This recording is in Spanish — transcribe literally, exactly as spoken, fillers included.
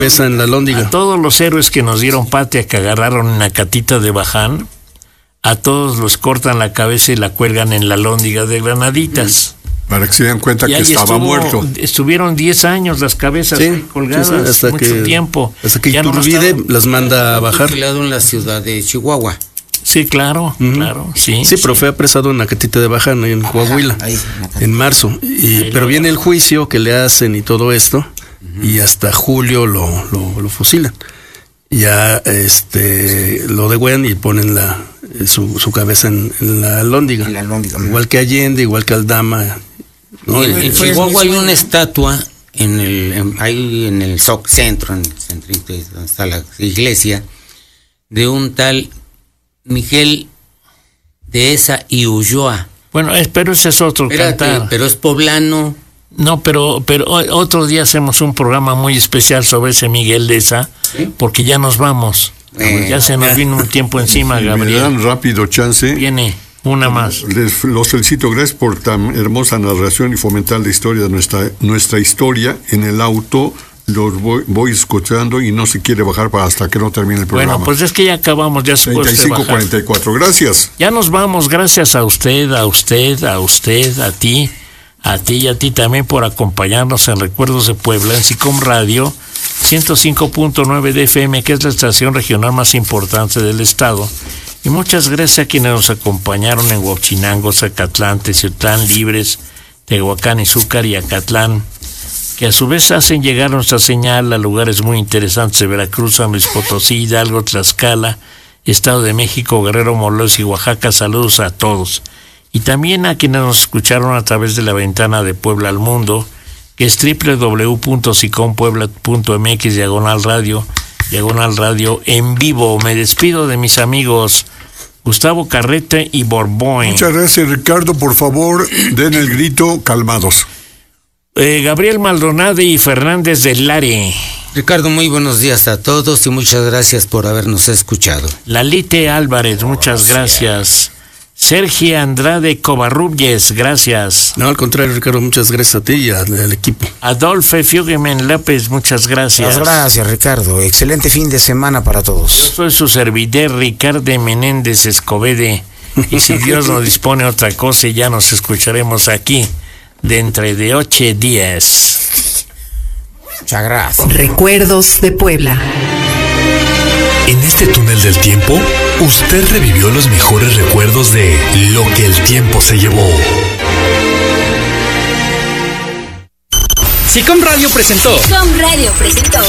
Pesa en la lóndiga. A todos los héroes que nos dieron patria, que agarraron en la catita de Baján, a todos los cortan la cabeza y la cuelgan en la lóndiga de Granaditas. Para que se den cuenta y que estaba estuvo, muerto. Estuvieron diez años las cabezas sí, colgadas, sí, hasta mucho que, tiempo. Hasta que ya Iturbide no las manda a bajar. Fusilado en la ciudad de Chihuahua. Sí, claro, uh-huh. claro, sí. Sí, pero sí. fue apresado en la catita de Baján, en Coahuila, Ahí, en marzo. Y, pero viene el juicio que le hacen y todo esto, uh-huh. y hasta julio lo, lo, lo fusilan. Ya este lo degüellan y ponen la su, su cabeza en, en la lóndiga. En la lóndiga. Igual que Allende, igual que Aldama. ¿no? En, en Chihuahua hay una estatua en el en, ahí en el Soc centro, en el centrito donde está la iglesia, de un tal Miguel Dehesa y Ulloa. Bueno, es, pero ese es otro Espérate, cantar. Pero es poblano. No, pero pero otro día hacemos un programa muy especial sobre ese Miguel Dehesa, ¿sí? Porque ya nos vamos. Eh, ya se nos vino un tiempo encima, si Gabriel. Me dan rápido chance. Viene una más. Les los felicito, gracias por tan hermosa narración y fomentar la historia de nuestra nuestra historia en el auto. Los voy, voy escuchando y no se quiere bajar para hasta que no termine el programa. Bueno, pues es que ya acabamos, ya se puede treinta y cinco cuarenta y cuatro, gracias. Ya nos vamos, gracias a usted, a usted, a usted, a ti, a ti y a ti también por acompañarnos en Recuerdos de Puebla, en SICOM Radio, ciento cinco punto nueve de F M, que es la estación regional más importante del estado. Y muchas gracias a quienes nos acompañaron en Huachinango, Zacatlán, Teciutlán, Libres, Tehuacán, Izúcar y Acatlán, que a su vez hacen llegar nuestra señal a lugares muy interesantes de Veracruz, San Luis Potosí, Hidalgo, Tlaxcala, Estado de México, Guerrero, Morelos y Oaxaca. Saludos a todos. Y también a quienes nos escucharon a través de la ventana de Puebla al Mundo, que es doble u doble u doble u punto sicom puebla punto m x diagonal radio, diagonal radio en vivo. Me despido de mis amigos Gustavo Carrete y Borbón. Muchas gracias, Ricardo. Por favor, den el grito calmados. Eh, Gabriel Maldonado y Fernández del Lare. Ricardo, muy buenos días a todos y muchas gracias por habernos escuchado. Lalite Álvarez, muchas gracias. Sergio Andrade Covarrubias, gracias. No, al contrario, Ricardo, muchas gracias a ti y al, al equipo. Adolfo Fiugemen López, muchas gracias. Muchas gracias, Ricardo. Excelente fin de semana para todos. Yo soy su servidor, Ricardo Menéndez Escobede. Y si Dios nos dispone otra cosa, ya nos escucharemos aquí dentro de ocho días. Muchas gracias. Recuerdos de Puebla. En este túnel del tiempo, usted revivió los mejores recuerdos de lo que el tiempo se llevó. SICOM Radio presentó. SICOM Radio presentó.